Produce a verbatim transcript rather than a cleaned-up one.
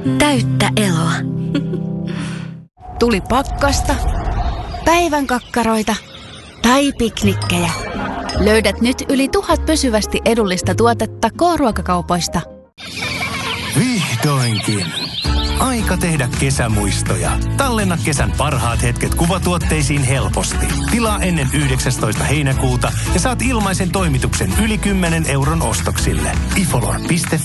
Täyttä eloa. Tuli pakkasta, päivän kakkaroita tai piknikkejä. Löydät nyt yli tuhat pysyvästi edullista tuotetta K-ruokakaupoista. Vihdoinkin. Aika tehdä kesämuistoja. Tallenna kesän parhaat hetket kuvatuotteisiin helposti. Tilaa ennen yhdeksästoista heinäkuuta ja saat ilmaisen toimituksen yli kymmenen euron ostoksille. ifolor piste